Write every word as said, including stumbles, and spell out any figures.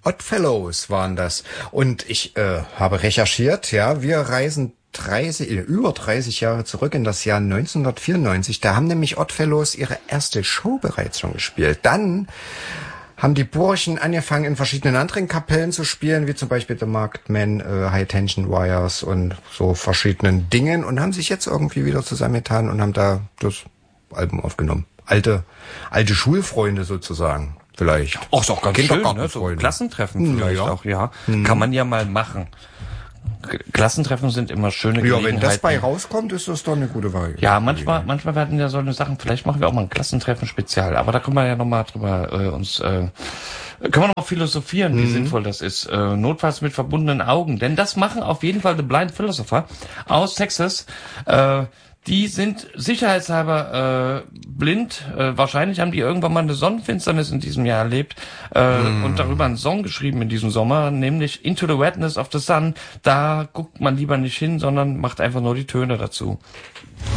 Oddfellows waren das. Und ich äh, habe recherchiert, ja, wir reisen dreißig, über dreißig Jahre zurück in das Jahr neunzehnhundertvierundneunzig. Da haben nämlich Oddfellows ihre erste Show bereits schon gespielt. Dann haben die Burschen angefangen, in verschiedenen anderen Kapellen zu spielen, wie zum Beispiel The Marked Men, äh, High Tension Wires und so verschiedenen Dingen und haben sich jetzt irgendwie wieder zusammengetan und haben da das Album aufgenommen. Alte, alte Schulfreunde sozusagen. Vielleicht. Auch ist auch ganz schön, ne? So Klassentreffen vielleicht ja, ja. auch, ja. Hm. Kann man ja mal machen. Klassentreffen sind immer schöne ja, Gelegenheiten. Ja, wenn das bei rauskommt, ist das doch eine gute Wahl. Ja, manchmal, manchmal werden ja so eine Sachen, vielleicht machen wir auch mal ein Klassentreffen-Spezial, aber da können wir ja nochmal drüber äh, uns, äh, können wir noch philosophieren, wie mhm. sinnvoll das ist. Äh, notfalls mit verbundenen Augen, denn das machen auf jeden Fall The Blind Philosopher aus Texas. Äh, Die sind sicherheitshalber äh, blind. Äh, wahrscheinlich haben die irgendwann mal eine Sonnenfinsternis in diesem Jahr erlebt äh, mm. und darüber einen Song geschrieben in diesem Sommer, nämlich Into the Wetness of the Sun. Da guckt man lieber nicht hin, sondern macht einfach nur die Töne dazu.